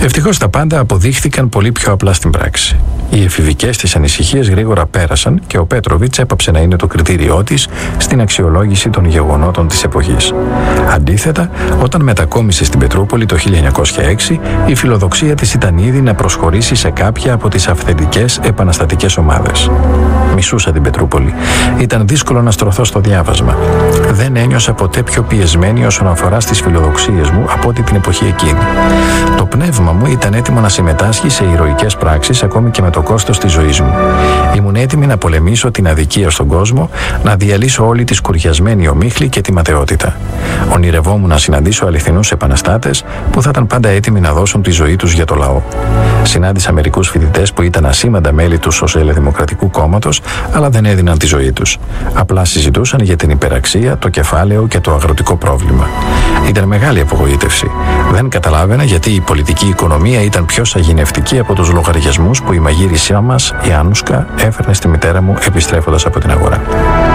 Ευτυχώς τα πάντα αποδείχθηκαν πολύ πιο απλά στην πράξη. Οι εφηβικές της ανησυχίες γρήγορα πέρασαν και ο Πέτροβιτς έπαψε να είναι το κριτήριό της στην αξιολόγηση των γεγονότων της εποχής. Αντίθετα, όταν μετακόμισε στην Πετρούπολη το 1906, η φιλοδοξία της ήταν ήδη να προσχωρήσει σε κάποια από τις αυθεντικές επαναστατικές ομάδες. Μισούσα την Πετρούπολη. Ήταν δύσκολο να στρωθώ στο διάβασμα. Δεν ένιωσα ποτέ πιο πιεσμένη όσον αφορά στις φιλοδοξίες μου από ό,τι την εποχή εκείνη. Το πνεύμα μου ήταν έτοιμο να συμμετάσχει σε ηρωικές πράξεις ακόμη και με το κόστος της ζωής μου. Ήμουν έτοιμη να πολεμήσω την αδικία στον κόσμο, να διαλύσω όλη τη σκουριασμένη ομίχλη και τη ματαιότητα. Ονειρευόμουν να συναντήσω αληθινούς επαναστάτες που θα ήταν πάντα έτοιμοι να δώσουν τη ζωή τους για το λαό. Συνάντησα μερικούς φοιτητές που ήταν ασήμαντα μέλη του Σοσιαλδημοκρατικού Κόμματος, αλλά δεν έδιναν τη ζωή τους. Απλά συζητούσαν για την υπεραξία, το κεφάλαιο και το αγροτικό πρόβλημα. Ήταν μεγάλη απογοήτευση. Δεν καταλάβαινα γιατί η πολιτική οικονομία ήταν πιο σαγηνευτική από τους λογαριασμούς που η μαγείρισιά μας, η Άνουσκα, έφερνε στη μητέρα μου επιστρέφοντας από την αγορά.